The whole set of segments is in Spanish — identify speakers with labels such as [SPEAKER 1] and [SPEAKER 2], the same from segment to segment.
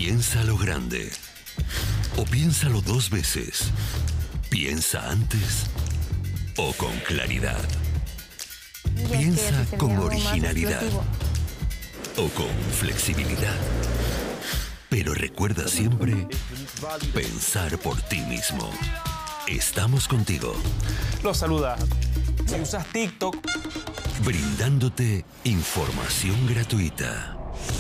[SPEAKER 1] Piénsalo grande. O piénsalo 2 veces. Piensa antes o con claridad. Piensa con originalidad o con flexibilidad. Pero recuerda siempre pensar por ti mismo. Estamos contigo.
[SPEAKER 2] Los saluda. Si usas TikTok,
[SPEAKER 1] brindándote información gratuita.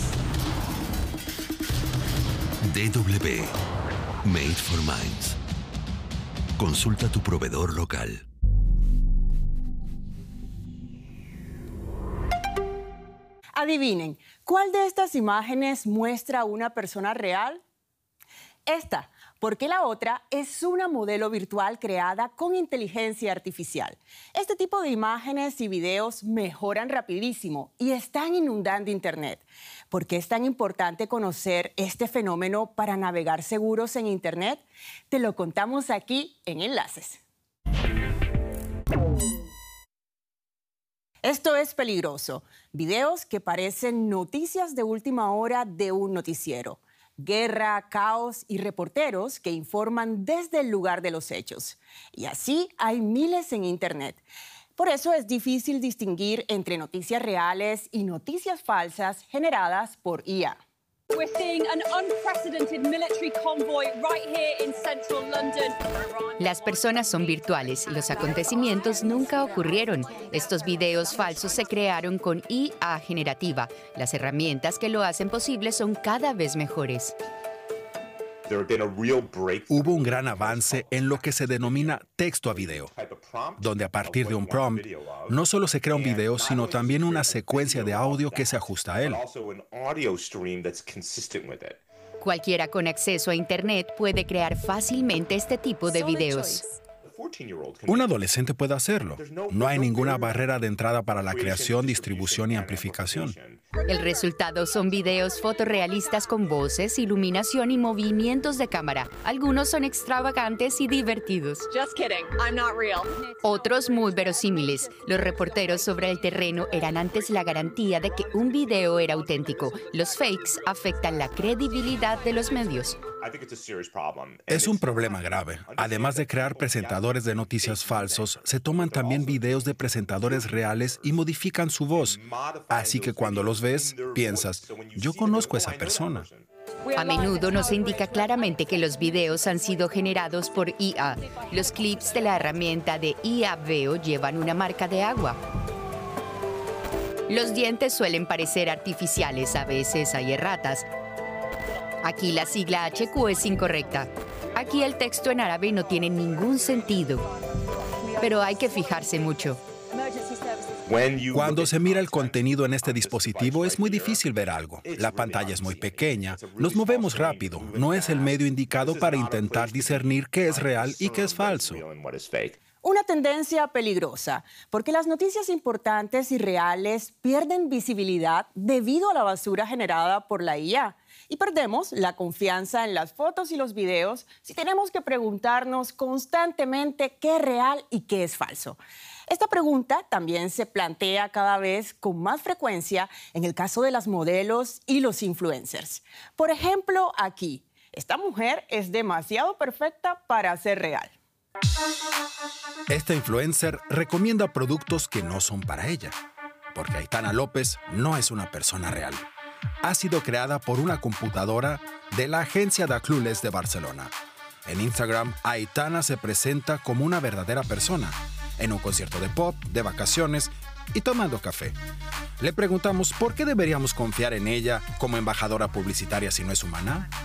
[SPEAKER 1] DW Made for Minds. Consulta tu proveedor local.
[SPEAKER 3] Adivinen, ¿cuál de estas imágenes muestra a una persona real? Esta, porque la otra es una modelo virtual creada con inteligencia artificial. Este tipo de imágenes y videos mejoran rapidísimo y están inundando Internet. ¿Por qué es tan importante conocer este fenómeno para navegar seguros en Internet? Te lo contamos aquí en Enlaces. Esto es peligroso. Videos que parecen noticias de última hora de un noticiero. Guerra, caos y reporteros que informan desde el lugar de los hechos. Y así hay miles en Internet. Por eso es difícil distinguir entre noticias reales y noticias falsas generadas por IA.
[SPEAKER 4] We're seeing an unprecedented military convoy right here in central London.
[SPEAKER 5] Las personas son virtuales, los acontecimientos nunca ocurrieron. Estos videos falsos se crearon con IA generativa. Las herramientas que lo hacen posible son cada vez mejores.
[SPEAKER 6] Hubo un gran avance en lo que se denomina texto a video, donde a partir de un prompt, no solo se crea un video, sino también una secuencia de audio que se ajusta a él.
[SPEAKER 5] Cualquiera con acceso a Internet puede crear fácilmente este tipo de videos.
[SPEAKER 6] Un adolescente puede hacerlo. No hay ninguna barrera de entrada para la creación, distribución y amplificación.
[SPEAKER 5] El resultado son videos fotorrealistas con voces, iluminación y movimientos de cámara. Algunos son extravagantes y divertidos.
[SPEAKER 4] Just kidding, I'm not real.
[SPEAKER 5] Otros muy verosímiles. Los reporteros sobre el terreno eran antes la garantía de que un video era auténtico. Los fakes afectan la credibilidad de los medios.
[SPEAKER 6] Es un problema grave. Además de crear presentadores de noticias falsos, se toman también videos de presentadores reales y modifican su voz. Así que cuando los ves, piensas, yo conozco a esa persona.
[SPEAKER 5] A menudo no se indica claramente que los videos han sido generados por IA. Los clips de la herramienta de IA Veo llevan una marca de agua. Los dientes suelen parecer artificiales, a veces hay erratas. Aquí la sigla HQ es incorrecta. Aquí el texto en árabe no tiene ningún sentido. Pero hay que fijarse mucho.
[SPEAKER 6] Cuando se mira el contenido en este dispositivo es muy difícil ver algo. La pantalla es muy pequeña, nos movemos rápido. No es el medio indicado para intentar discernir qué es real y qué es falso.
[SPEAKER 3] Una tendencia peligrosa, porque las noticias importantes y reales pierden visibilidad debido a la basura generada por la IA. Y perdemos la confianza en las fotos y los videos si tenemos que preguntarnos constantemente qué es real y qué es falso. Esta pregunta también se plantea cada vez con más frecuencia en el caso de las modelos y los influencers. Por ejemplo, aquí, esta mujer es demasiado perfecta para ser real.
[SPEAKER 6] Esta influencer recomienda productos que no son para ella, porque Aitana López no es una persona real. Ha sido creada por una computadora de la agencia Da Clueless de Barcelona. En Instagram, Aitana se presenta como una verdadera persona, en un concierto de pop, de vacaciones y tomando café. Le preguntamos por qué deberíamos confiar en ella como embajadora publicitaria si no es humana.